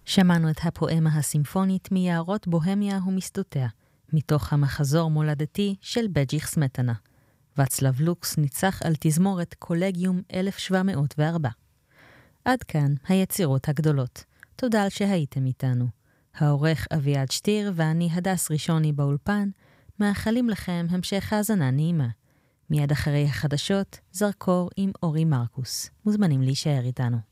שמענו את הפואמה הסימפונית מיערות בוהמיה ומסדותיה, מתוך המחזור מולדתי של בג'יך סמטנה. ואצלב לוקס ניצח על תזמורת קולגיום 1704. עד כאן היצירות הגדולות. תודה על שהייתם איתנו. העורך אביעד שטיר ואני הדס ראשוני באולפן, מאחלים לכם המשך האזנה נעימה. מיד אחרי החדשות, זרקור עם אורי מרקוס. מוזמנים להישאר איתנו.